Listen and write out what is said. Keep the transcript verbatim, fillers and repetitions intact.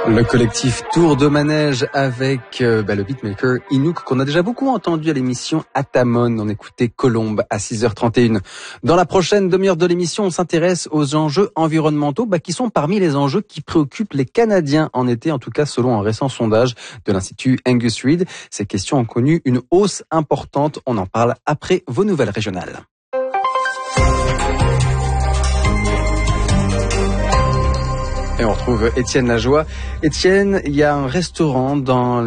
Le collectif Tour de Manège avec euh, bah, le beatmaker Inouk qu'on a déjà beaucoup entendu à l'émission Atamon. On écoutait Colombe à six heures trente et une. Dans la prochaine demi-heure de l'émission, on s'intéresse aux enjeux environnementaux bah, qui sont parmi les enjeux qui préoccupent les Canadiens en été, en tout cas selon un récent sondage de l'Institut Angus Reid. Ces questions ont connu une hausse importante. On en parle après vos nouvelles régionales. Et on retrouve Étienne Lajoie. Étienne, il y a un restaurant dans